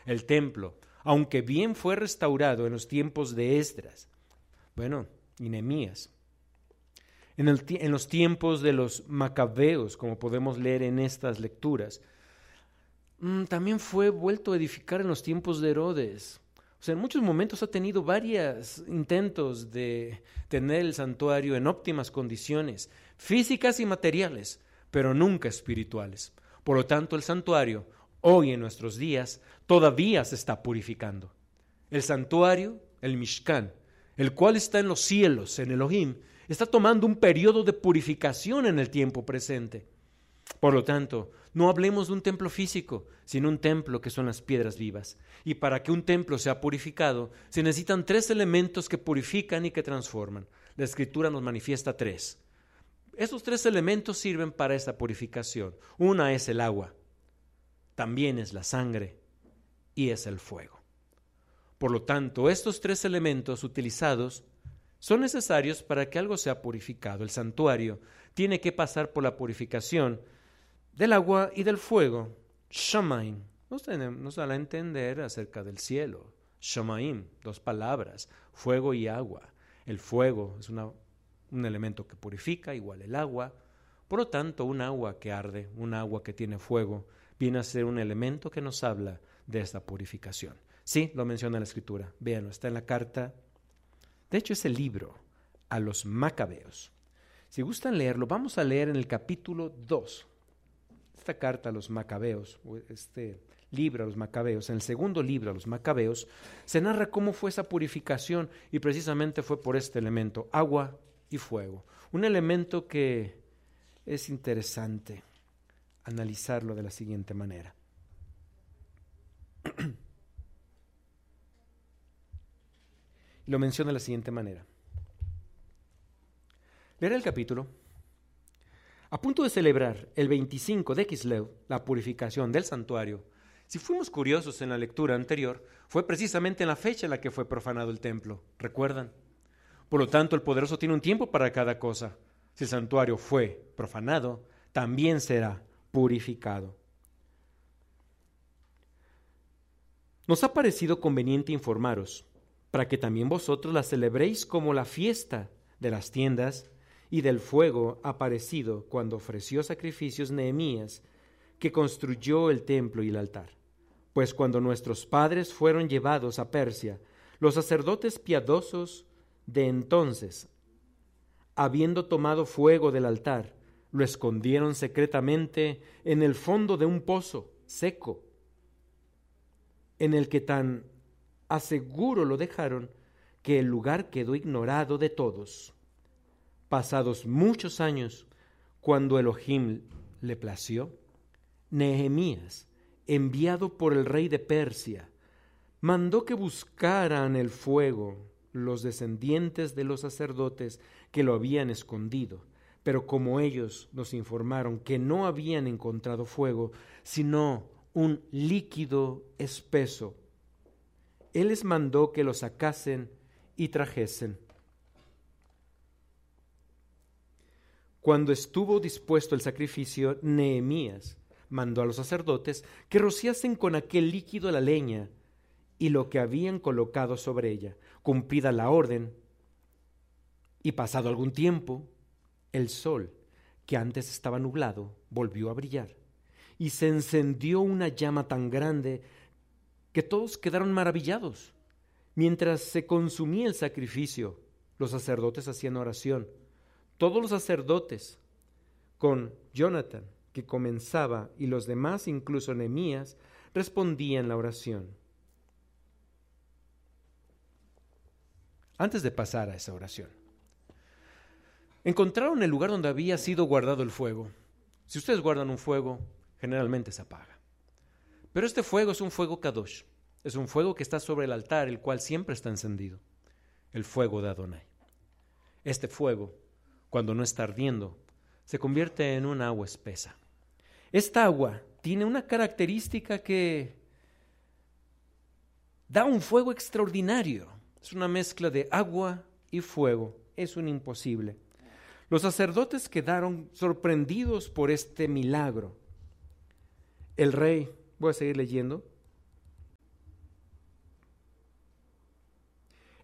el templo, aunque bien fue restaurado en los tiempos de Esdras, y Nehemías. En los tiempos de los macabeos, como podemos leer en estas lecturas, también fue vuelto a edificar en los tiempos de Herodes. O sea, en muchos momentos ha tenido varios intentos de tener el santuario en óptimas condiciones, físicas y materiales, pero nunca espirituales. Por lo tanto, el santuario, hoy en nuestros días, todavía se está purificando. El santuario, el Mishkan, el cual está en los cielos, en Elohim, está tomando un periodo de purificación en el tiempo presente. Por lo tanto, no hablemos de un templo físico, sino un templo que son las piedras vivas. Y para que un templo sea purificado, se necesitan 3 elementos que purifican y que transforman. La Escritura nos manifiesta 3. Esos 3 elementos sirven para esta purificación. Una es el agua, también es la sangre y es el fuego. Por lo tanto, estos 3 elementos utilizados son necesarios para que algo sea purificado. El santuario tiene que pasar por la purificación del agua y del fuego. Shamaim. Nos da a entender acerca del cielo. Shamaim, 2 palabras, fuego y agua. El fuego es un elemento que purifica, igual el agua. Por lo tanto, un agua que arde, un agua que tiene fuego, viene a ser un elemento que nos habla de esta purificación. Sí, lo menciona la Escritura. Véanlo, está en la carta. De hecho, es el libro a los Macabeos. Si gustan leerlo, vamos a leer en el capítulo 2. Esta carta a los Macabeos, este libro a los Macabeos, en el segundo libro a los Macabeos, se narra cómo fue esa purificación y precisamente fue por este elemento, agua y fuego. Un elemento que es interesante analizarlo de la siguiente manera. Lo menciona de la siguiente manera. Leeré el capítulo. A punto de celebrar el 25 de Kislev, la purificación del santuario, si fuimos curiosos en la lectura anterior, fue precisamente en la fecha en la que fue profanado el templo. ¿Recuerdan? Por lo tanto, el Poderoso tiene un tiempo para cada cosa. Si el santuario fue profanado, también será purificado. Nos ha parecido conveniente informaros, para que también vosotros la celebréis como la fiesta de las tiendas y del fuego aparecido cuando ofreció sacrificios Nehemías, que construyó el templo y el altar. Pues cuando nuestros padres fueron llevados a Persia, los sacerdotes piadosos de entonces, habiendo tomado fuego del altar, lo escondieron secretamente en el fondo de un pozo seco, en el que tan a seguro lo dejaron que el lugar quedó ignorado de todos. Pasados muchos años, cuando Elohim le plació, Nehemías, enviado por el rey de Persia, mandó que buscaran el fuego los descendientes de los sacerdotes que lo habían escondido, pero como ellos nos informaron que no habían encontrado fuego, sino un líquido espeso, él les mandó que lo sacasen y trajesen. Cuando estuvo dispuesto el sacrificio, Nehemías mandó a los sacerdotes que rociasen con aquel líquido la leña y lo que habían colocado sobre ella. Cumplida la orden, y pasado algún tiempo, el sol, que antes estaba nublado, volvió a brillar, y se encendió una llama tan grande que todos quedaron maravillados. Mientras se consumía el sacrificio, los sacerdotes hacían oración. Todos los sacerdotes, con Jonathan, que comenzaba, y los demás, incluso Nehemías, respondían la oración. Antes de pasar a esa oración, encontraron el lugar donde había sido guardado el fuego. Si ustedes guardan un fuego, generalmente se apaga. Pero este fuego es un fuego Kadosh. Es un fuego que está sobre el altar, el cual siempre está encendido. El fuego de Adonai. Este fuego, cuando no está ardiendo, se convierte en un agua espesa. Esta agua tiene una característica que da un fuego extraordinario. Es una mezcla de agua y fuego. Es un imposible. Los sacerdotes quedaron sorprendidos por este milagro. El rey, voy a seguir leyendo.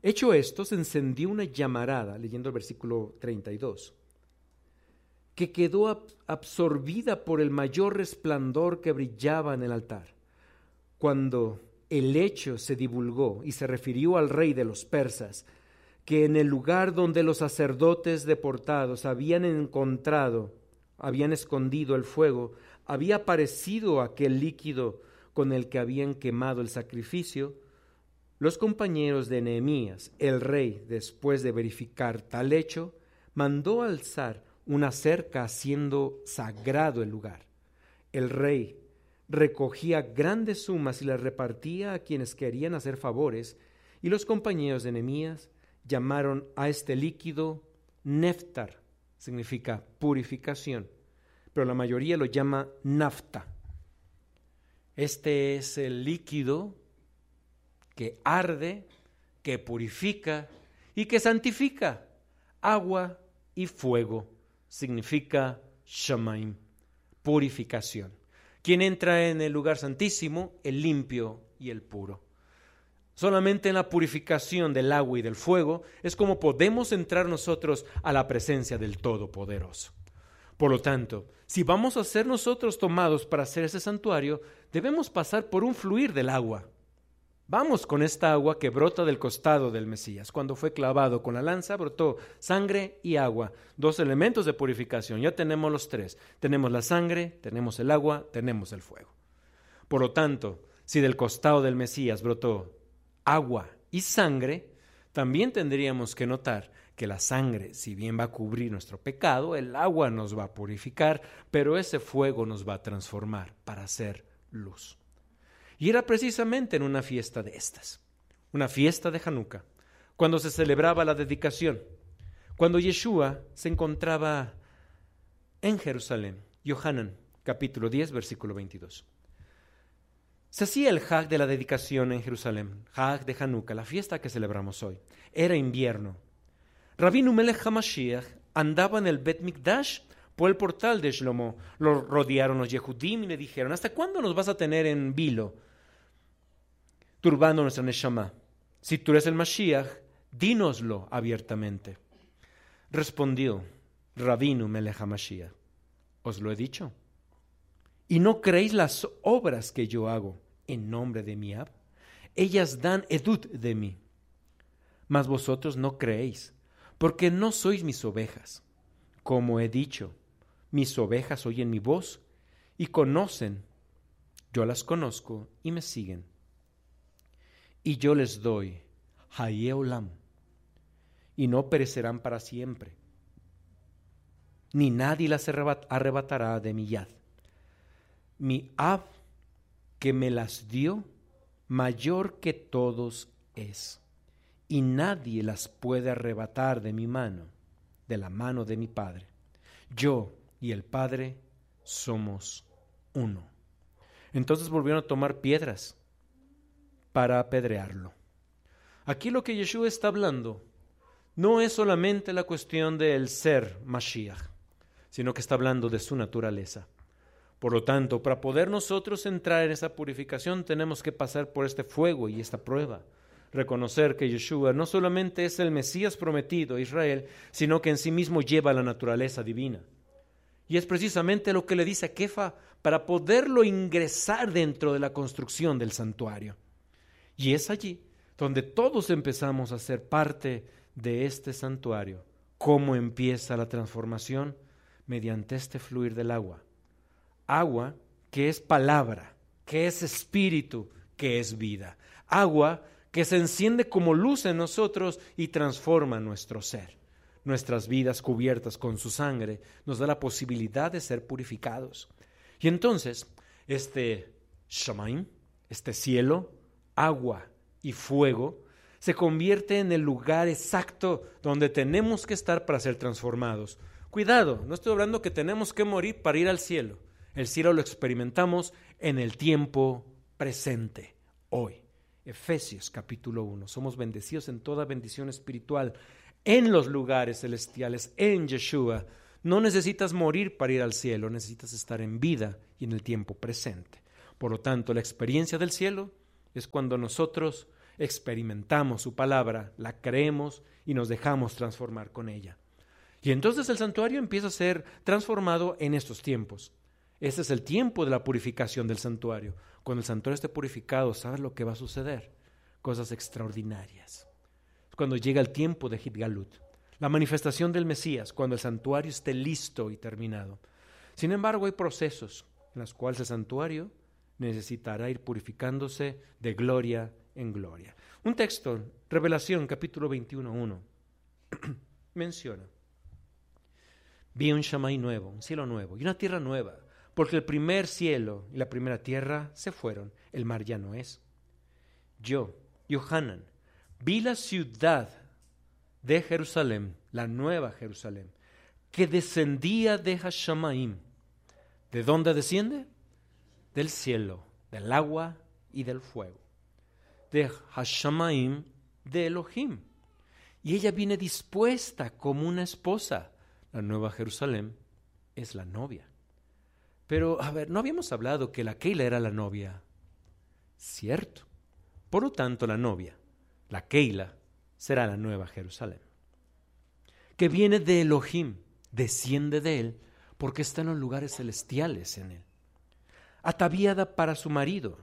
Hecho esto, se encendió una llamarada, leyendo el versículo 32, que quedó absorbida por el mayor resplandor que brillaba en el altar. Cuando el hecho se divulgó y se refirió al rey de los persas, que en el lugar donde los sacerdotes deportados habían escondido el fuego, había aparecido aquel líquido con el que habían quemado el sacrificio, los compañeros de Nehemías, el rey, después de verificar tal hecho, mandó alzar una cerca haciendo sagrado el lugar. El rey recogía grandes sumas y las repartía a quienes querían hacer favores, y los compañeros de Nehemías llamaron a este líquido néftar, significa purificación, pero la mayoría lo llama nafta. Este es el líquido que arde, que purifica y que santifica. Agua y fuego significa shamaim, purificación. Quien entra en el lugar santísimo, el limpio y el puro. Solamente en la purificación del agua y del fuego es como podemos entrar nosotros a la presencia del Todopoderoso. Por lo tanto, si vamos a ser nosotros tomados para hacer ese santuario, debemos pasar por un fluir del agua. Vamos con esta agua que brota del costado del Mesías. Cuando fue clavado con la lanza, brotó sangre y agua, 2 elementos de purificación. Ya tenemos los 3. Tenemos la sangre, tenemos el agua, tenemos el fuego. Por lo tanto, si del costado del Mesías brotó agua y sangre, también tendríamos que notar que la sangre, si bien va a cubrir nuestro pecado, el agua nos va a purificar, pero ese fuego nos va a transformar para hacer luz. Y era precisamente en una fiesta de estas, una fiesta de Hanukkah, cuando se celebraba la dedicación, cuando Yeshua se encontraba en Jerusalén. Yohanan, capítulo 10, versículo 22. Se hacía el Hag de la dedicación en Jerusalén, Hag de Hanukkah, la fiesta que celebramos hoy. Era invierno. Rabinu Melech HaMashiach andaba en el Bet Mikdash por el portal de Shlomo. Lo rodearon los Yehudim y le dijeron: ¿hasta cuándo nos vas a tener en vilo, turbando nuestra Neshama? Si tú eres el Mashiach, dínoslo abiertamente. Respondió Rabinu Melech HaMashiach: os lo he dicho. ¿Y no creéis las obras que yo hago en nombre de mi Ab? Ellas dan edut de mí. Mas vosotros no creéis, porque no sois mis ovejas. Como he dicho, mis ovejas oyen mi voz y conocen, yo las conozco y me siguen. Y yo les doy Hayé Olam, y no perecerán para siempre, ni nadie las arrebatará de mi yad. Mi Ab, que me las dio, mayor que todos es, y nadie las puede arrebatar de mi mano, de la mano de mi Padre. Yo y el Padre somos uno. Entonces volvieron a tomar piedras para apedrearlo. Aquí lo que Yeshua está hablando no es solamente la cuestión del ser Mashiach, sino que está hablando de su naturaleza. Por lo tanto, para poder nosotros entrar en esa purificación, tenemos que pasar por este fuego y esta prueba. Reconocer que Yeshua no solamente es el Mesías prometido a Israel, sino que en sí mismo lleva la naturaleza divina. Y es precisamente lo que le dice a Kefa para poderlo ingresar dentro de la construcción del santuario. Y es allí donde todos empezamos a ser parte de este santuario. ¿Cómo empieza la transformación? Mediante este fluir del agua. Agua que es palabra, que es espíritu, que es vida. Agua que se enciende como luz en nosotros y transforma nuestro ser. Nuestras vidas cubiertas con su sangre nos da la posibilidad de ser purificados. Y entonces, este Shamaim, este cielo, agua y fuego, se convierte en el lugar exacto donde tenemos que estar para ser transformados. Cuidado, no estoy hablando que tenemos que morir para ir al cielo. El cielo lo experimentamos en el tiempo presente, hoy. Efesios capítulo 1. Somos bendecidos en toda bendición espiritual en los lugares celestiales, en Yeshua. No necesitas morir para ir al cielo, necesitas estar en vida y en el tiempo presente. Por lo tanto, la experiencia del cielo es cuando nosotros experimentamos su palabra, la creemos y nos dejamos transformar con ella. Y entonces el santuario empieza a ser transformado en estos tiempos. Este es el tiempo de la purificación del santuario. Cuando el santuario esté purificado, ¿sabes lo que va a suceder? Cosas extraordinarias. Cuando llega el tiempo de Gitgalut, la manifestación del Mesías, cuando el santuario esté listo y terminado. Sin embargo, hay procesos en los cuales el santuario necesitará ir purificándose de gloria en gloria. Un texto, Revelación capítulo 21:1, menciona: vi un Shamay nuevo, un cielo nuevo y una tierra nueva, porque el primer cielo y la primera tierra se fueron, el mar ya no es. Yo, Yohanan, vi la ciudad de Jerusalén, la nueva Jerusalén, que descendía de Hashamaim. ¿De dónde desciende? Del cielo, del agua y del fuego. De Hashamaim, de Elohim. Y ella viene dispuesta como una esposa. La nueva Jerusalén es la novia. Pero, no habíamos hablado que la Keila era la novia. Cierto. Por lo tanto, la novia, la Keila, será la nueva Jerusalén, que viene de Elohim, desciende de él, porque está en los lugares celestiales en él, ataviada para su marido.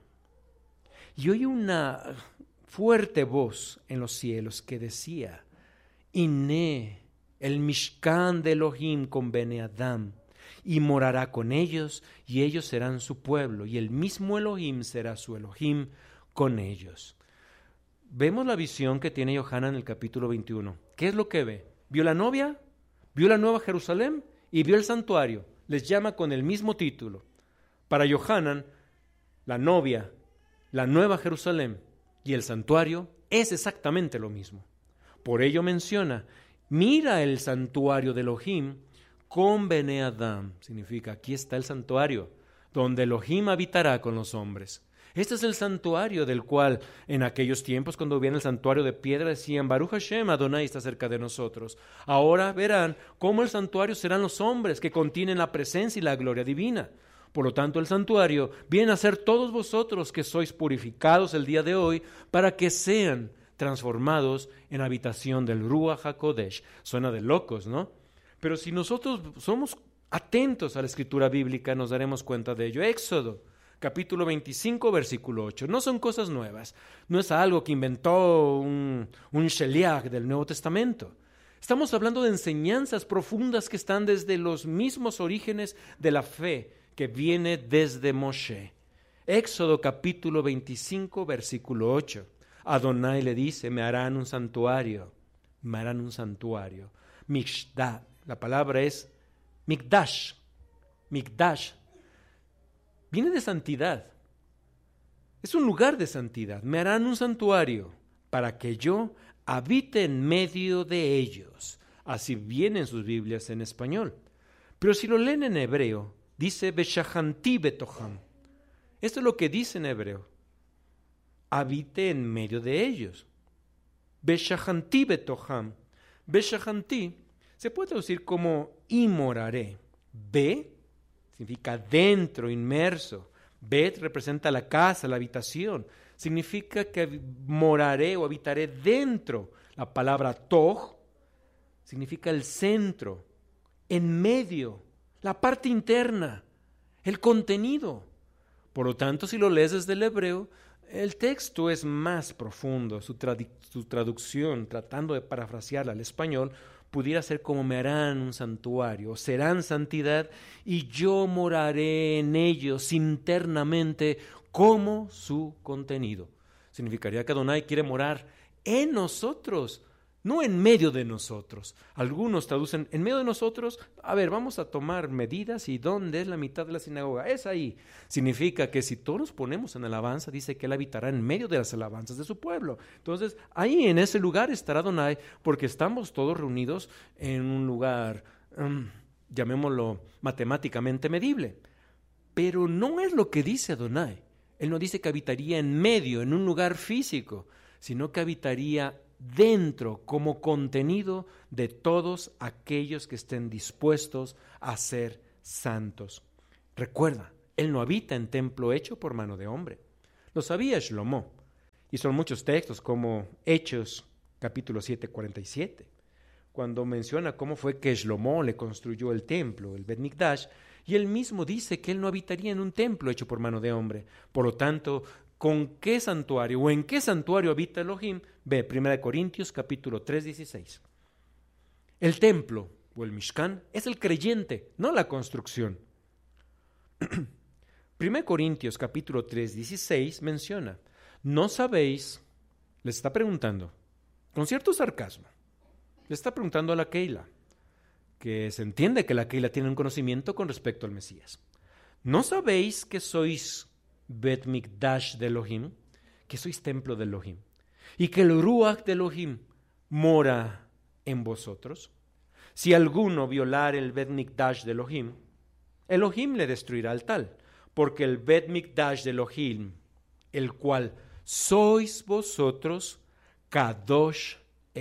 Y oye una fuerte voz en los cielos que decía: Iné, el Mishkan de Elohim con Bene Adam, y morará con ellos, y ellos serán su pueblo, y el mismo Elohim será su Elohim con ellos. Vemos la visión que tiene Yohanan en el capítulo 21. ¿Qué es lo que ve? ¿Vio la novia? ¿Vio la nueva Jerusalén? Y vio el santuario. Les llama con el mismo título. Para Yohanan, la novia, la nueva Jerusalén y el santuario es exactamente lo mismo. Por ello menciona: mira el santuario de Elohim con Bene Adam. Significa, aquí está el santuario, donde Elohim habitará con los hombres. Este es el santuario del cual en aquellos tiempos, cuando viene el santuario de piedra, decían: Baruch Hashem, Adonai está cerca de nosotros. Ahora verán cómo el santuario serán los hombres que contienen la presencia y la gloria divina. Por lo tanto, el santuario viene a ser todos vosotros que sois purificados el día de hoy, para que sean transformados en habitación del Ruach HaKodesh. Suena de locos, ¿no? Pero si nosotros somos atentos a la escritura bíblica, nos daremos cuenta de ello. Éxodo capítulo 25, versículo 8. No son cosas nuevas, no es algo que inventó un sheliach del Nuevo Testamento. Estamos hablando de enseñanzas profundas que están desde los mismos orígenes de la fe que viene desde Moshe. Éxodo capítulo 25, versículo 8. Adonai le dice: me harán un santuario, me harán un santuario. Mishdah, la palabra es Mikdash, Mikdash. Viene de santidad. Es un lugar de santidad. Me harán un santuario para que yo habite en medio de ellos. Así vienen sus Biblias en español. Pero si lo leen en hebreo, dice Beshahanti betoham. Esto es lo que dice en hebreo: habite en medio de ellos. Beshahanti betoham. Beshahanti se puede traducir como y moraré. Be significa dentro, inmerso. Bet representa la casa, la habitación. Significa que moraré o habitaré dentro. La palabra toj significa el centro, en medio, la parte interna, el contenido. Por lo tanto, si lo lees desde el hebreo, el texto es más profundo. Su traducción, tratando de parafrasearla al español, pudiera ser como: me harán un santuario, serán santidad, y yo moraré en ellos internamente como su contenido. Significaría que Adonai quiere morar en nosotros, no en medio de nosotros. Algunos traducen en medio de nosotros. Vamos a tomar medidas. ¿Y dónde es la mitad de la sinagoga? Es ahí. Significa que si todos nos ponemos en alabanza, dice que Él habitará en medio de las alabanzas de su pueblo. Entonces, ahí en ese lugar estará Adonai, porque estamos todos reunidos en un lugar, llamémoslo matemáticamente medible. Pero no es lo que dice Adonai. Él no dice que habitaría en medio, en un lugar físico, sino que habitaría dentro, como contenido de todos aquellos que estén dispuestos a ser santos. Recuerda, Él no habita en templo hecho por mano de hombre. Lo sabía Shlomo. Y son muchos textos como Hechos, capítulo 7, 47, cuando menciona cómo fue que Shlomo le construyó el templo, el Bet Mikdash, y él mismo dice que él no habitaría en un templo hecho por mano de hombre. Por lo tanto, ¿con qué santuario o en qué santuario habita Elohim? Ve, 1 Corintios capítulo 3, 16. El templo o el Mishkan es el creyente, no la construcción. 1 Corintios capítulo 3, 16 menciona, ¿no sabéis? Les está preguntando, con cierto sarcasmo, le está preguntando a la Keila, que se entiende que la Keila tiene un conocimiento con respecto al Mesías. ¿No sabéis que sois Bet Mikdash de Elohim, que sois templo de Elohim, y que el Ruach de Elohim mora en vosotros? Si alguno violar el Bet Mikdash de Elohim, Elohim le destruirá al tal, porque el Bet Mikdash de Elohim, el cual sois vosotros, Kadosh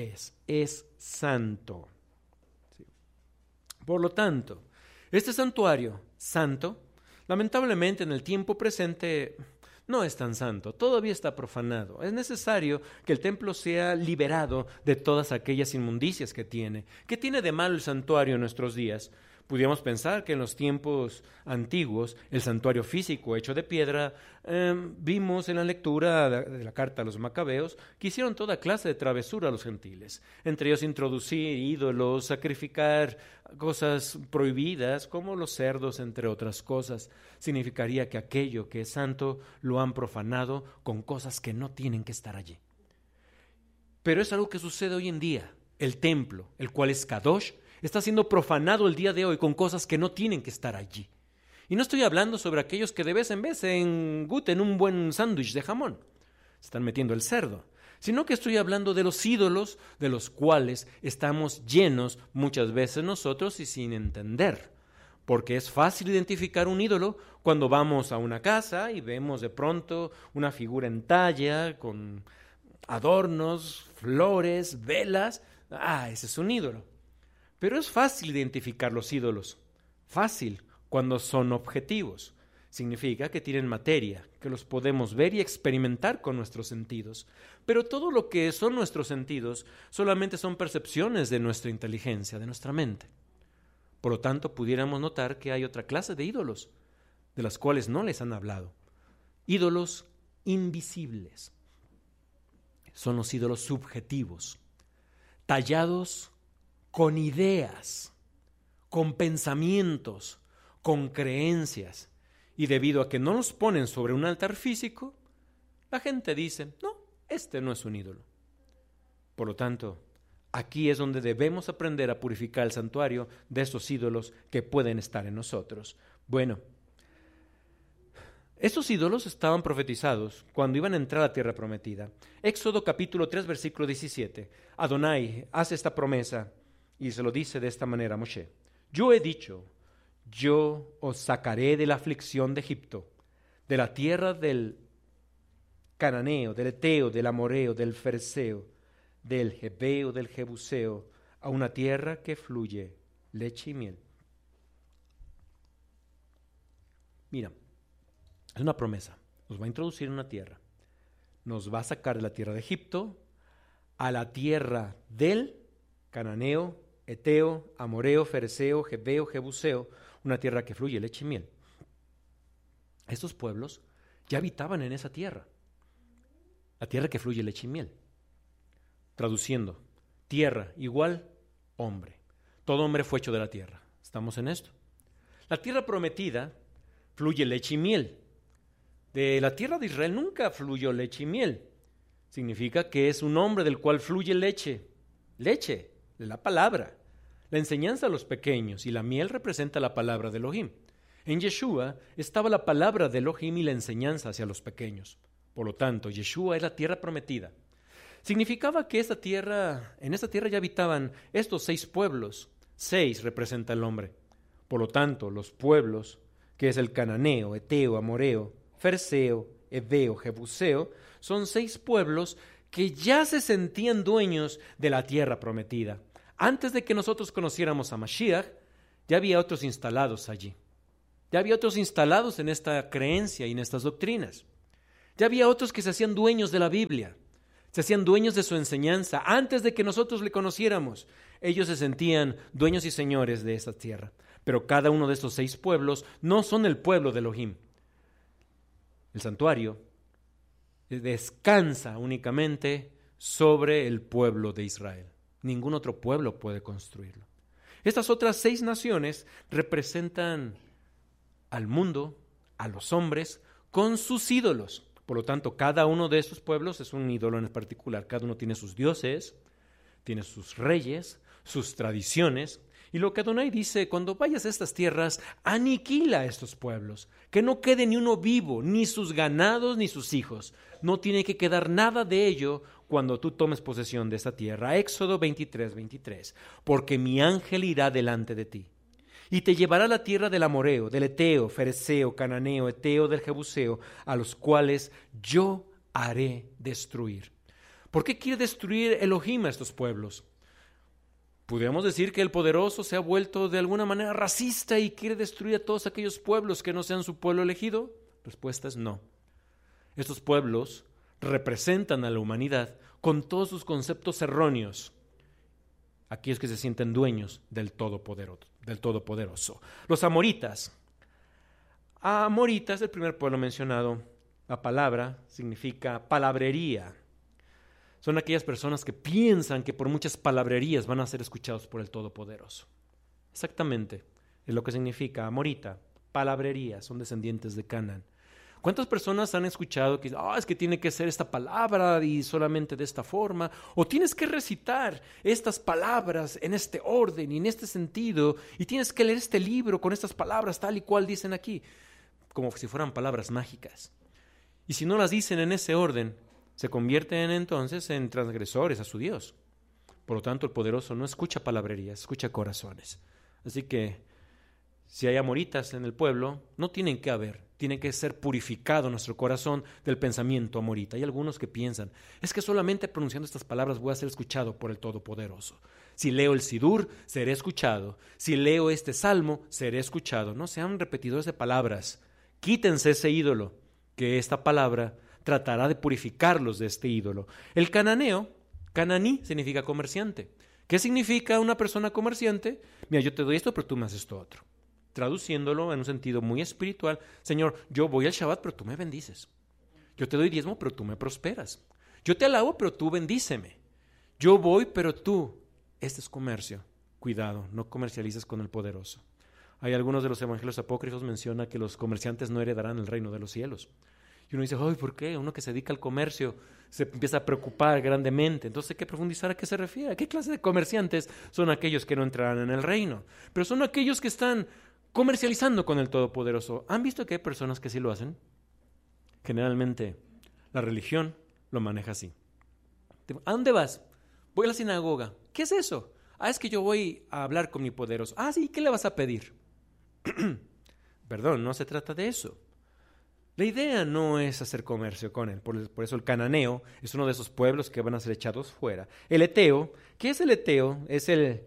es santo. Sí. Por lo tanto, este santuario santo, lamentablemente en el tiempo presente no es tan santo, todavía está profanado. Es necesario que el templo sea liberado de todas aquellas inmundicias que tiene. ¿Qué tiene de malo el santuario en nuestros días? Pudiéramos pensar que en los tiempos antiguos el santuario físico hecho de piedra, vimos en la lectura de la carta a los macabeos que hicieron toda clase de travesura a los gentiles, entre ellos introducir ídolos, sacrificar cosas prohibidas como los cerdos, entre otras cosas. Significaría que aquello que es santo lo han profanado con cosas que no tienen que estar allí. Pero es algo que sucede hoy en día. El templo, el cual es Kadosh, está siendo profanado el día de hoy con cosas que no tienen que estar allí. Y no estoy hablando sobre aquellos que de vez en vez enguten un buen sándwich de jamón, están metiendo el cerdo, sino que estoy hablando de los ídolos de los cuales estamos llenos muchas veces nosotros y sin entender. Porque es fácil identificar un ídolo cuando vamos a una casa y vemos de pronto una figura en talla con adornos, flores, velas. Ese es un ídolo. Pero es fácil identificar los ídolos, fácil cuando son objetivos. Significa que tienen materia, que los podemos ver y experimentar con nuestros sentidos. Pero todo lo que son nuestros sentidos solamente son percepciones de nuestra inteligencia, de nuestra mente. Por lo tanto, pudiéramos notar que hay otra clase de ídolos, de las cuales no les han hablado. Ídolos invisibles. Son los ídolos subjetivos, tallados con ideas, con pensamientos, con creencias. Y debido a que no los ponen sobre un altar físico, la gente dice, no, este no es un ídolo. Por lo tanto, aquí es donde debemos aprender a purificar el santuario de estos ídolos que pueden estar en nosotros. Bueno, estos ídolos estaban profetizados cuando iban a entrar a la tierra prometida. Éxodo capítulo 3, versículo 17. Adonai hace esta promesa y se lo dice de esta manera a Moshe. Yo he dicho, yo os sacaré de la aflicción de Egipto, de la tierra del cananeo, del eteo, del amoreo, del fereceo, del jebeo, del jebuseo, a una tierra que fluye leche y miel. Mira, es una promesa. Nos va a introducir en una tierra. Nos va a sacar de la tierra de Egipto a la tierra del cananeo, eteo, amoreo, fereceo, jebeo, jebuseo, una tierra que fluye leche y miel. Estos pueblos ya habitaban en esa tierra, la tierra que fluye leche y miel. Traduciendo, tierra igual hombre. Todo hombre fue hecho de la tierra. ¿Estamos en esto? La tierra prometida fluye leche y miel. De la tierra de Israel nunca fluyó leche y miel. Significa que es un hombre del cual fluye leche. Leche, de la palabra. La enseñanza a los pequeños y la miel representa la palabra de Elohim. En Yeshua estaba la palabra de Elohim y la enseñanza hacia los pequeños. Por lo tanto, Yeshua es la tierra prometida. Significaba que en esta tierra ya habitaban estos 6 pueblos. 6 representa el hombre. Por lo tanto, los pueblos, que es el cananeo, eteo, amoreo, fereceo, heveo, jebuseo, son 6 pueblos que ya se sentían dueños de la tierra prometida. Antes de que nosotros conociéramos a Mashiach, ya había otros instalados allí. Ya había otros instalados en esta creencia y en estas doctrinas. Ya había otros que se hacían dueños de la Biblia, se hacían dueños de su enseñanza. Antes de que nosotros le conociéramos, ellos se sentían dueños y señores de esa tierra. Pero cada uno de estos 6 pueblos no son el pueblo de Elohim. El santuario descansa únicamente sobre el pueblo de Israel. Ningún otro pueblo puede construirlo. Estas otras 6 naciones representan al mundo, a los hombres, con sus ídolos. Por lo tanto, cada uno de estos pueblos es un ídolo en particular. Cada uno tiene sus dioses, tiene sus reyes, sus tradiciones. Y lo que Adonai dice, cuando vayas a estas tierras, aniquila a estos pueblos, que no quede ni uno vivo, ni sus ganados, ni sus hijos. No tiene que quedar nada de ello cuando tú tomes posesión de esta tierra. Éxodo 23:23. Porque mi ángel irá delante de ti, y te llevará a la tierra del amoreo, del eteo, fereceo, cananeo, eteo, del jebuseo, a los cuales yo haré destruir. ¿Por qué quiere destruir Elohim a estos pueblos? ¿Podríamos decir que el poderoso se ha vuelto de alguna manera racista y quiere destruir a todos aquellos pueblos que no sean su pueblo elegido? Respuesta es no. Estos pueblos representan a la humanidad con todos sus conceptos erróneos. Aquellos que se sienten dueños del Todopoderoso. Los amoritas. Amoritas, el primer pueblo mencionado, la palabra significa palabrería. Son aquellas personas que piensan que por muchas palabrerías van a ser escuchados por el Todopoderoso. Exactamente, es lo que significa amorita, palabrería, son descendientes de Canaán. ¿Cuántas personas han escuchado que es que tiene que ser esta palabra y solamente de esta forma? O tienes que recitar estas palabras en este orden y en este sentido, y tienes que leer este libro con estas palabras tal y cual dicen aquí, como si fueran palabras mágicas. Y si no las dicen en ese orden, se convierten entonces en transgresores a su Dios. Por lo tanto, el poderoso no escucha palabrerías, escucha corazones. Así que, si hay amoritas en el pueblo, no tienen que haber, tiene que ser purificado nuestro corazón del pensamiento amorita. Hay algunos que piensan, es que solamente pronunciando estas palabras voy a ser escuchado por el Todopoderoso. Si leo el Sidur, seré escuchado. Si leo este salmo, seré escuchado. No sean repetidores de palabras. Quítense ese ídolo, que esta palabra tratará de purificarlos de este ídolo. El cananeo, cananí, significa comerciante. ¿Qué significa una persona comerciante? Mira, yo te doy esto, pero tú me haces esto otro. Traduciéndolo en un sentido muy espiritual, Señor, yo voy al Shabbat, pero tú me bendices. Yo te doy diezmo, pero tú me prosperas. Yo te alabo, pero tú bendíceme. Yo voy, pero tú. Este es comercio. Cuidado, no comercialices con el poderoso. Hay algunos de los evangelios apócrifos menciona que los comerciantes no heredarán el reino de los cielos. Y uno dice, ¿por qué? Uno que se dedica al comercio se empieza a preocupar grandemente. Entonces hay que profundizar a qué se refiere. ¿A qué clase de comerciantes son aquellos que no entrarán en el reino? Pero son aquellos que están comercializando con el Todopoderoso. ¿Han visto que hay personas que sí lo hacen? Generalmente la religión lo maneja así. ¿A dónde vas? Voy a la sinagoga. ¿Qué es eso? Es que yo voy a hablar con mi poderoso. Sí, ¿qué le vas a pedir? Perdón, no se trata de eso. La idea no es hacer comercio con él, por eso el cananeo es uno de esos pueblos que van a ser echados fuera. El eteo, ¿qué es el eteo? Es el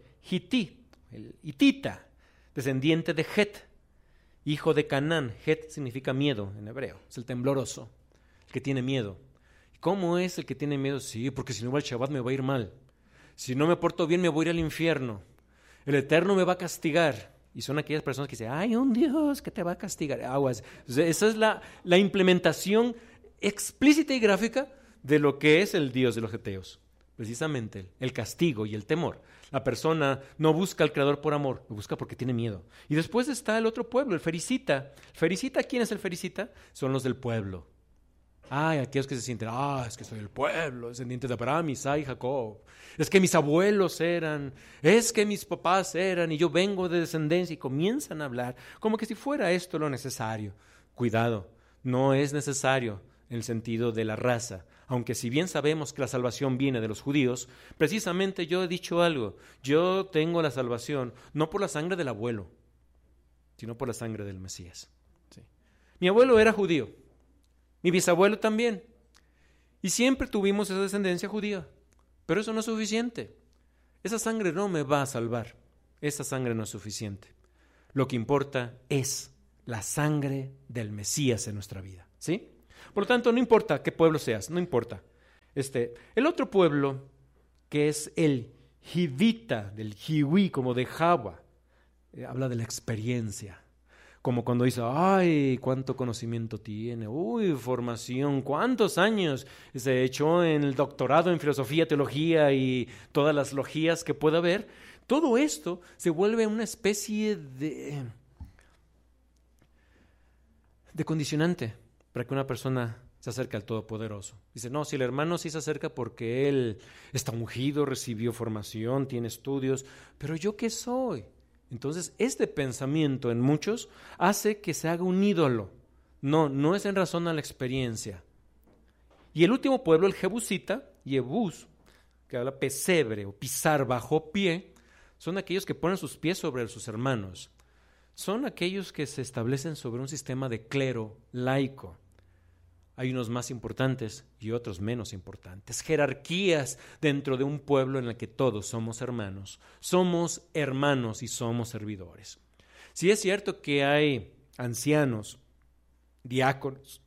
hitita, descendiente de Het, hijo de Canaán. Het significa miedo en hebreo, es el tembloroso, el que tiene miedo. ¿Cómo es el que tiene miedo? Sí, porque si no va al Shabbat me va a ir mal. Si no me porto bien me voy a ir al infierno. El Eterno me va a castigar. Y son aquellas personas que dicen, hay un Dios que te va a castigar. Aguas. Esa es la implementación explícita y gráfica de lo que es el Dios de los heteos. Precisamente el castigo y el temor. La persona no busca al Creador por amor, lo busca porque tiene miedo. Y después está el otro pueblo, el fericita. ¿El fericita? ¿Quién es el fericita? Son los del pueblo. Aquellos que se sienten, es que soy el pueblo, descendiente de Abraham, Isaac y Jacob. Es que mis abuelos eran, es que mis papás eran, y yo vengo de descendencia, y comienzan a hablar como que si fuera esto lo necesario. Cuidado, no es necesario en el sentido de la raza. Aunque si bien sabemos que la salvación viene de los judíos, precisamente yo he dicho algo, yo tengo la salvación no por la sangre del abuelo, sino por la sangre del Mesías. ¿Sí? Mi abuelo era judío. Mi bisabuelo también. Y siempre tuvimos esa descendencia judía. Pero eso no es suficiente. Esa sangre no me va a salvar. Esa sangre no es suficiente. Lo que importa es la sangre del Mesías en nuestra vida. ¿Sí? Por lo tanto, no importa qué pueblo seas, no importa. El otro pueblo, que es el Hivita, del Hiwi, como de Java, habla de la experiencia. Como cuando dice, ay, cuánto conocimiento tiene, uy, formación, cuántos años se echó en el doctorado en filosofía, teología y todas las logías que pueda haber. Todo esto se vuelve una especie de condicionante para que una persona se acerque al Todopoderoso. Dice, no, si el hermano sí se acerca porque él está ungido, recibió formación, tiene estudios, pero ¿yo qué soy? Entonces, este pensamiento en muchos hace que se haga un ídolo. No es en razón a la experiencia. Y el último pueblo, el Jebusita, Yebús, que habla pesebre o pisar bajo pie, son aquellos que ponen sus pies sobre sus hermanos. Son aquellos que se establecen sobre un sistema de clero laico. Hay unos más importantes y otros menos importantes. Jerarquías dentro de un pueblo en el que todos somos hermanos. Somos hermanos y somos servidores. Sí es cierto que hay ancianos, diáconos,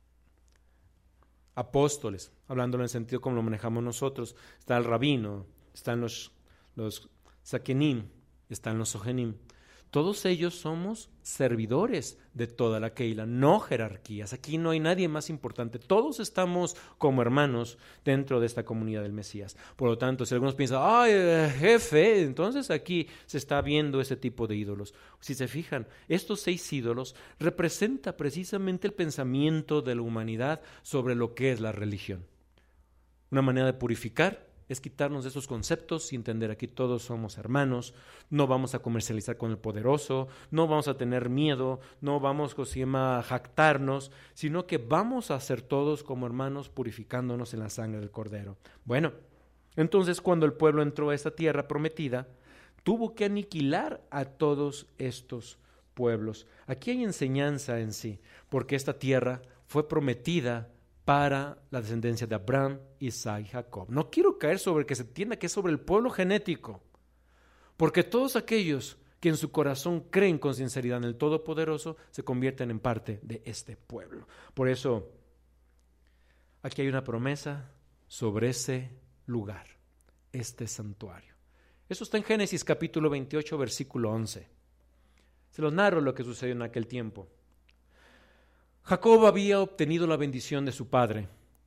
apóstoles, hablándolo en el sentido como lo manejamos nosotros. Está el rabino, están los sakenim, están los sogenim. Todos ellos somos servidores de toda la Keila, no jerarquías. Aquí no hay nadie más importante. Todos estamos como hermanos dentro de esta comunidad del Mesías. Por lo tanto, si algunos piensan, ¡ay, jefe! Entonces aquí se está viendo ese tipo de ídolos. Si se fijan, estos 6 ídolos representan precisamente el pensamiento de la humanidad sobre lo que es la religión. Una manera de purificar es quitarnos de esos conceptos y entender aquí todos somos hermanos, no vamos a comercializar con el poderoso, no vamos a tener miedo, no vamos a jactarnos, sino que vamos a ser todos como hermanos purificándonos en la sangre del Cordero. Bueno, entonces cuando el pueblo entró a esta tierra prometida, tuvo que aniquilar a todos estos pueblos. Aquí hay enseñanza en sí, porque esta tierra fue prometida para la descendencia de Abraham, Isaac y Jacob. No quiero caer sobre que se entienda que es sobre el pueblo genético, porque todos aquellos que en su corazón creen con sinceridad en el Todopoderoso se convierten en parte de este pueblo. Por eso, aquí hay una promesa sobre ese lugar, este santuario. Eso está en Génesis capítulo 28, versículo 11. Se los narro lo que sucedió en aquel tiempo. Jacob había obtenido la bendición de su padre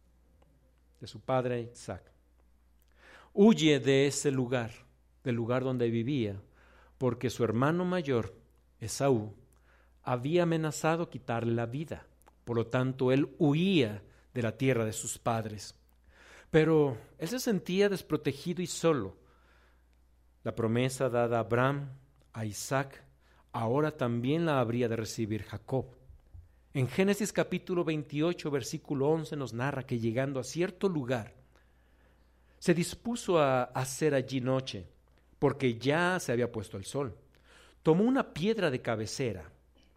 Isaac. Huye de ese lugar, del lugar donde vivía, porque su hermano mayor, Esaú, había amenazado quitarle la vida. Por lo tanto, él huía de la tierra de sus padres. Pero él se sentía desprotegido y solo. La promesa dada a Abraham, a Isaac, ahora también la habría de recibir Jacob. En Génesis capítulo 28, versículo 11 nos narra que llegando a cierto lugar, se dispuso a hacer allí noche, porque ya se había puesto el sol. Tomó una piedra de cabecera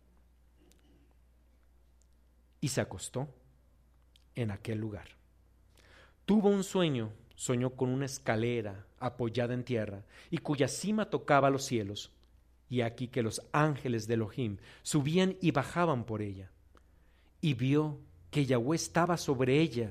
y se acostó en aquel lugar. Tuvo un sueño, soñó con una escalera apoyada en tierra y cuya cima tocaba los cielos. Y aquí que los ángeles de Elohim subían y bajaban por ella. Y vio que Yahweh estaba sobre ella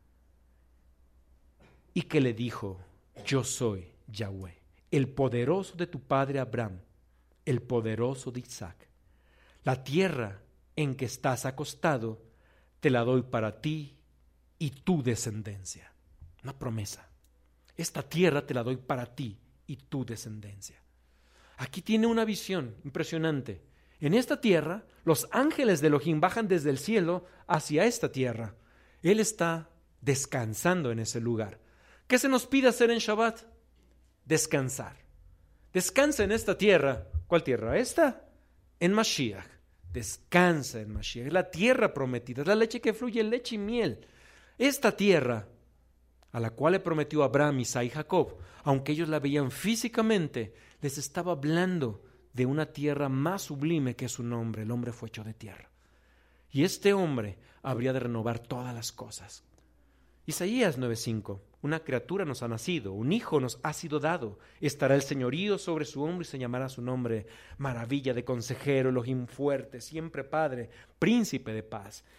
y que le dijo, yo soy Yahweh, el poderoso de tu padre Abraham, el poderoso de Isaac. La tierra en que estás acostado te la doy para ti y tu descendencia. Una promesa. Esta tierra te la doy para ti y tu descendencia. Aquí tiene una visión impresionante. En esta tierra, los ángeles de Elohim bajan desde el cielo hacia esta tierra. Él está descansando en ese lugar. ¿Qué se nos pide hacer en Shabbat? Descansar. Descansa en esta tierra. ¿Cuál tierra? Esta. En Mashiach. Descansa en Mashiach. Es la tierra prometida. Es la leche que fluye, leche y miel. Esta tierra a la cual le prometió Abraham, Isaac y Jacob, aunque ellos la veían físicamente, les estaba hablando de una tierra más sublime que su nombre. El hombre fue hecho de tierra. Y este hombre habría de renovar todas las cosas. Isaías 9:5. Una criatura nos ha nacido, un hijo nos ha sido dado. Estará el señorío sobre su hombro y se llamará su nombre Maravilla de consejero, Elohim fuerte, siempre Padre, príncipe de paz.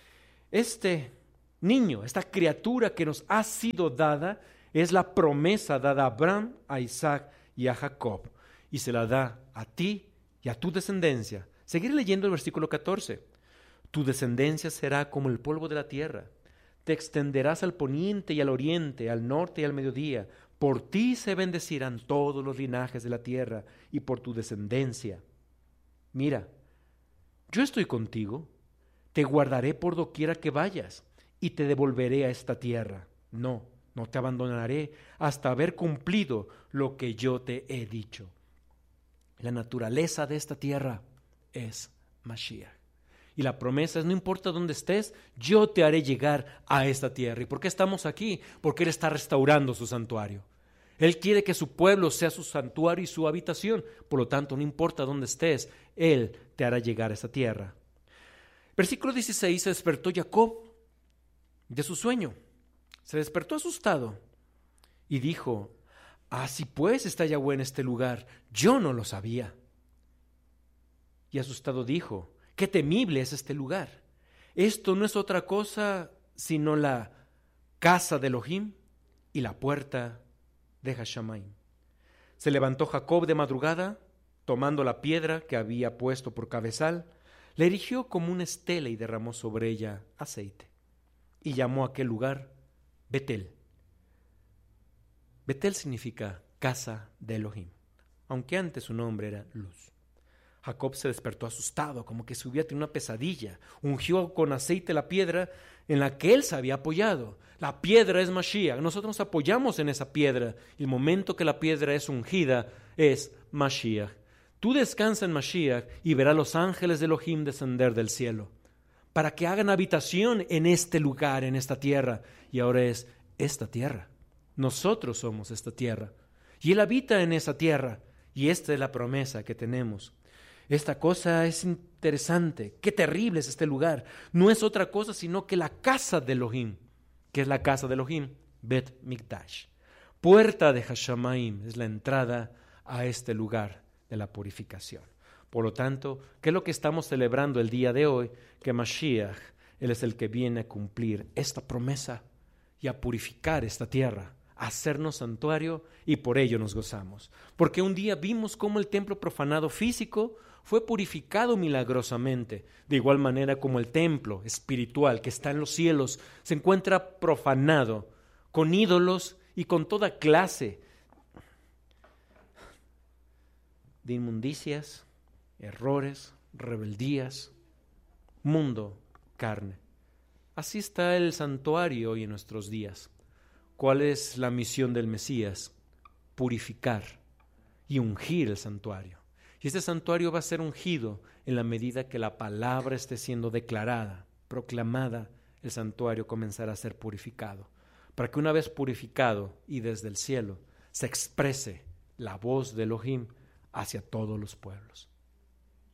Este niño, esta criatura que nos ha sido dada, es la promesa dada a Abraham, a Isaac y a Jacob, y se la da a ti y a tu descendencia. Seguiré leyendo el versículo 14. Tu descendencia será como el polvo de la tierra. Te extenderás al poniente y al oriente, al norte y al mediodía. Por ti se bendecirán todos los linajes de la tierra y por tu descendencia. Mira, yo estoy contigo, te guardaré por doquiera que vayas y te devolveré a esta tierra. No te abandonaré hasta haber cumplido lo que yo te he dicho. La naturaleza de esta tierra es Mashiach. Y la promesa es, no importa dónde estés, yo te haré llegar a esta tierra. ¿Y por qué estamos aquí? Porque Él está restaurando su santuario. Él quiere que su pueblo sea su santuario y su habitación. Por lo tanto, no importa dónde estés, Él te hará llegar a esta tierra. Versículo 16, se despertó Jacob de su sueño. Se despertó asustado y dijo, así pues está Yahweh en este lugar, yo no lo sabía. Y asustado dijo, qué temible es este lugar. Esto no es otra cosa sino la casa de Elohim y la puerta de Hashamaim. Se levantó Jacob de madrugada, tomando la piedra que había puesto por cabezal, la erigió como una estela y derramó sobre ella aceite. Y llamó a aquel lugar Betel. Betel significa casa de Elohim, aunque antes su nombre era Luz. Jacob se despertó asustado, como que se hubiera tenido una pesadilla. Ungió con aceite la piedra en la que él se había apoyado. La piedra es Mashiach. Nosotros nos apoyamos en esa piedra. Y el momento que la piedra es ungida es Mashiach. Tú descansa en Mashiach y verás los ángeles de Elohim descender del cielo para que hagan habitación en este lugar, en esta tierra. Y ahora es esta tierra. Nosotros somos esta tierra. Y Él habita en esa tierra. Y esta es la promesa que tenemos. Esta cosa es interesante. Qué terrible es este lugar. No es otra cosa sino que la casa de Elohim. ¿Qué es la casa de Elohim? Bet Mikdash. Puerta de Hashamaim es la entrada a este lugar de la purificación. Por lo tanto, ¿qué es lo que estamos celebrando el día de hoy? Que Mashiach, Él es el que viene a cumplir esta promesa y a purificar esta tierra, a hacernos santuario, y por ello nos gozamos. Porque un día vimos cómo el templo profanado físico fue purificado milagrosamente, de igual manera como el templo espiritual que está en los cielos se encuentra profanado con ídolos y con toda clase de inmundicias, errores, rebeldías, mundo, carne. Así está el santuario hoy en nuestros días. ¿Cuál es la misión del Mesías? Purificar y ungir el santuario. Y este santuario va a ser ungido en la medida que la palabra esté siendo declarada, proclamada, el santuario comenzará a ser purificado. Para que una vez purificado y desde el cielo se exprese la voz de Elohim hacia todos los pueblos.